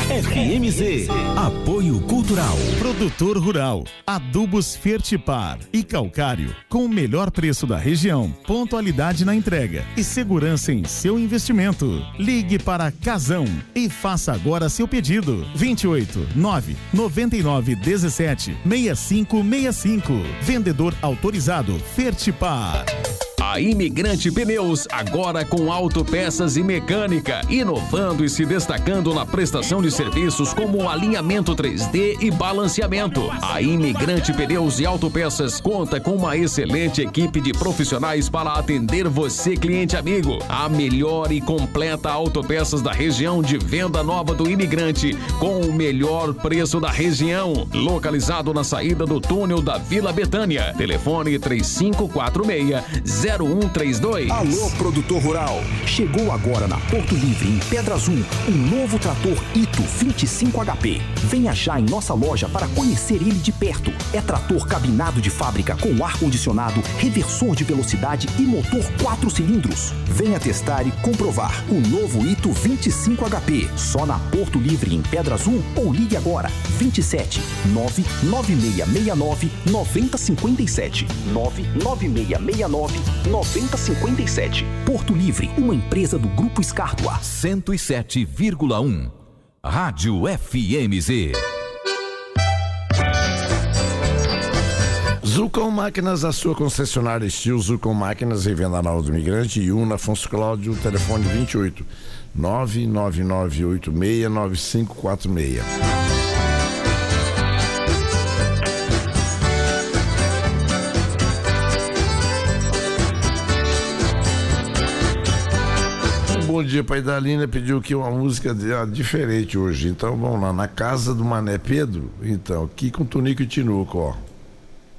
FMZ. Apoio Cultural. Produtor Rural. Adubos Fertipar e Calcário. Com o melhor preço da região, pontualidade na entrega e segurança em seu investimento. Ligue para Casão e faça agora seu pedido. 28 9 99 17 6565. Vendedor autorizado Fertipar. A Imigrante Pneus, agora com autopeças e mecânica, inovando e se destacando na prestação de serviços como alinhamento 3D e balanceamento. A Imigrante Pneus e Autopeças conta com uma excelente equipe de profissionais para atender você, cliente amigo. A melhor e completa autopeças da região de venda nova do Imigrante, com o melhor preço da região. Localizado na saída do túnel da Vila Betânia. Telefone 3546-0132. Alô, produtor rural. Chegou agora na Porto Livre, em Pedra Azul, um novo trator Ito 25 HP. Venha já em nossa loja para conhecer ele de perto. É trator cabinado de fábrica com ar-condicionado, reversor de velocidade e motor 4 cilindros. Venha testar e comprovar o novo Ito 25 HP. Só na Porto Livre, em Pedra Azul, ou ligue agora 27 99669 9057 99669 9057. Porto Livre, uma empresa do Grupo Escártua. 107,1. Rádio FMZ. Zucom Máquinas, a sua concessionária estilo Zucom Máquinas, revenda nova do Imigrante e na Afonso Cláudio, telefone 28 999869546. Bom dia, pai da Lina pediu aqui uma música diferente hoje, então vamos lá, Na Casa do Mané Pedro, então, aqui com Tonico e Tinuco, ó.